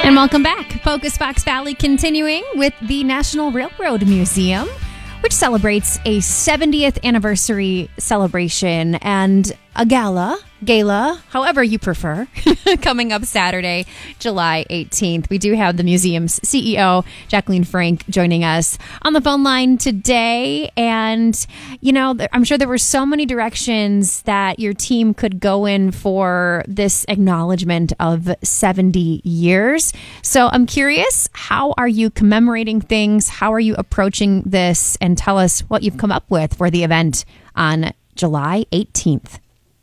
And welcome back. Focus Fox Valley continuing with the National Railroad Museum, which celebrates a 70th anniversary celebration and a gala, however you prefer, coming up Saturday, July 18th. We do have the museum's CEO, Jacqueline Frank, joining us on the phone line today. And, you know, I'm sure there were so many directions that your team could go in for this acknowledgement of 70 years. So I'm curious, how are you commemorating things? How are you approaching this? And tell us what you've come up with for the event on July 18th.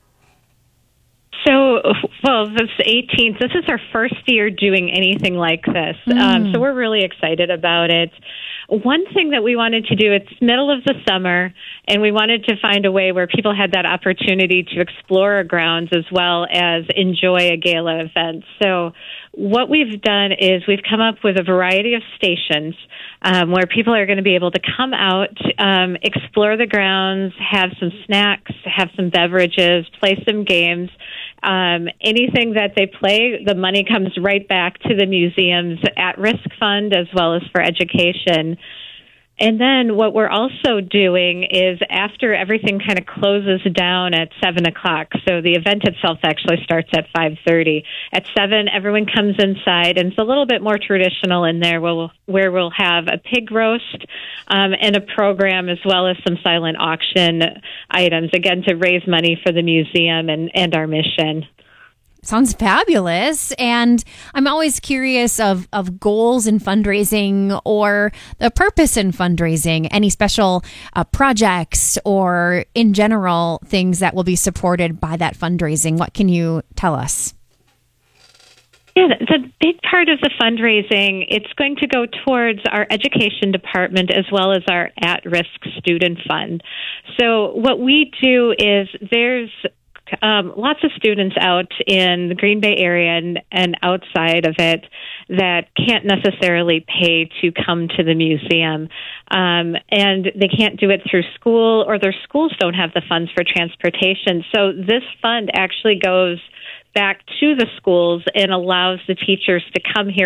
So, this 18th, this is our first year doing anything like this. So we're really excited about it. One thing that we wanted to do, it's middle of the summer, and we wanted to find a way where people had that opportunity to explore our grounds as well as enjoy a gala event. So what we've done is we've come up with a variety of stations where people are going to be able to come out, explore the grounds, have some snacks, have some beverages, play some games. Anything that they play, the money comes right back to the museum's at-risk fund as well as for education. And then what we're also doing is after everything kind of closes down at 7 o'clock, so the event itself actually starts at 5:30. At 7, everyone comes inside, and it's a little bit more traditional in there where we'll have a pig roast and a program as well as some silent auction items, again, to raise money for the museum and our mission. Sounds fabulous. And I'm always curious of goals in fundraising or the purpose in fundraising, any special projects or in general things that will be supported by that fundraising. What can you tell us? Yeah, the big part of the fundraising, it's going to go towards our education department as well as our at-risk student fund. So what we do is there's lots of students out in the Green Bay area and outside of it that can't necessarily pay to come to the museum. And they can't do it through school, or their schools don't have the funds for transportation. So this fund actually goes back to the schools and allows the teachers to come here